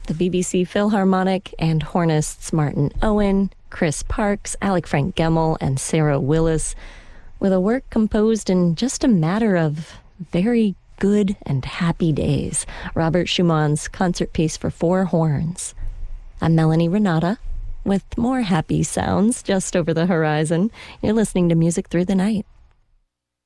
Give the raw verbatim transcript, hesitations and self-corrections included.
the B B C Philharmonic and hornists Martin Owen, Chris Parks, Alec Frank Gemmel, and Sarah Willis, with a work composed in just a matter of very good and happy days, Robert Schumann's concert piece for four horns. I'm Melanie Renata, with more happy sounds just over the horizon. You're listening to Music Through the Night.